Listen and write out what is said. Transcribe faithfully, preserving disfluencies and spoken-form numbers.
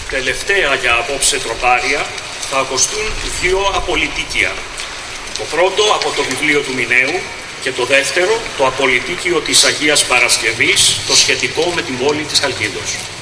Τελευταία για απόψε τροπάρια θα ακουστούν δύο απολυτίκια. Το πρώτο από το βιβλίο του Μινέου και το δεύτερο το απολυτίκιο της Αγίας Παρασκευής, το σχετικό με την πόλη της Χαλκίδος.